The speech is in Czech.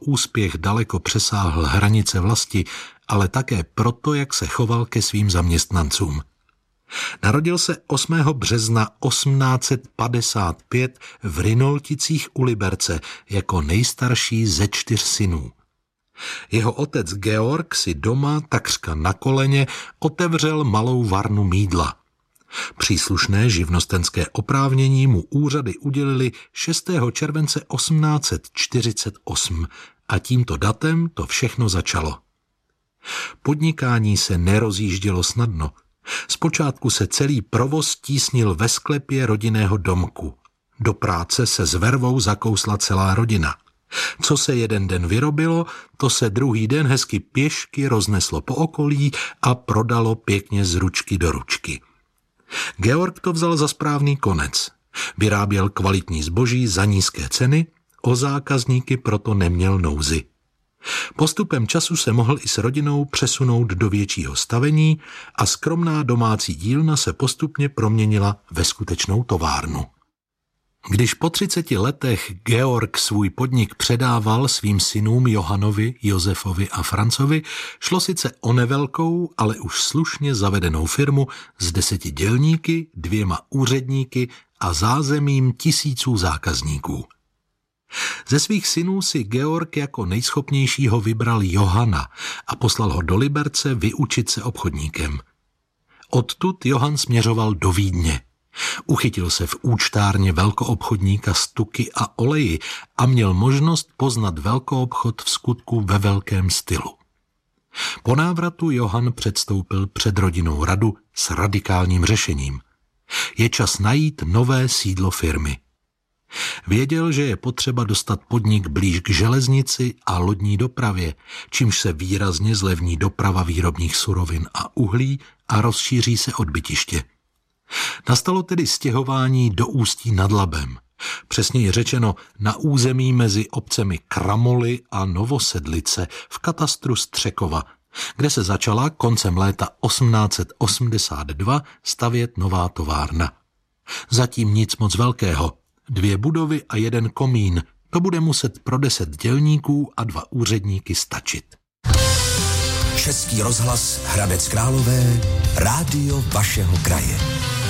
úspěch daleko přesáhl hranice vlasti, ale také proto, jak se choval ke svým zaměstnancům. Narodil se 8. března 1855 v Rynolticích u Liberce jako nejstarší ze 4 synů. Jeho otec Georg si doma, takřka na koleně, otevřel malou varnu mýdla. Příslušné živnostenské oprávnění mu úřady udělili 6. července 1848 a tímto datem to všechno začalo. Podnikání se nerozjíždělo snadno. Zpočátku se celý provoz tísnil ve sklepě rodinného domku. Do práce se s vervou zakousla celá rodina. Co se jeden den vyrobilo, to se druhý den hezky pěšky rozneslo po okolí a prodalo pěkně z ručky do ručky. Georg to vzal za správný konec. Vyráběl kvalitní zboží za nízké ceny, o zákazníky proto neměl nouzy. Postupem času se mohl i s rodinou přesunout do většího stavení a skromná domácí dílna se postupně proměnila ve skutečnou továrnu. Když po 30 letech Georg svůj podnik předával svým synům Johanovi, Josefovi a Francovi, šlo sice o nevelkou, ale už slušně zavedenou firmu s 10 dělníky, 2 úředníky a zázemím tisíců zákazníků. Ze svých synů si Georg jako nejschopnějšího vybral Johana a poslal ho do Liberce vyučit se obchodníkem. Odtud Johan směřoval do Vídně. Uchytil se v účtárně velkoobchodníka s tuky a oleji a měl možnost poznat velkoobchod v skutku ve velkém stylu. Po návratu Johan předstoupil před rodinnou radu s radikálním řešením. Je čas najít nové sídlo firmy. Věděl, že je potřeba dostat podnik blíž k železnici a lodní dopravě, čímž se výrazně zlevní doprava výrobních surovin a uhlí a rozšíří se odbytiště. Nastalo tedy stěhování do Ústí nad Labem, přesněji řečeno na území mezi obcemi Kramoly a Novosedlice v katastru Střekova, kde se začala koncem léta 1882 stavět nová továrna. Zatím nic moc velkého, 2 budovy a 1 komín, to bude muset pro 10 dělníků a 2 úředníky stačit. Český rozhlas Hradec Králové, rádio vašeho kraje.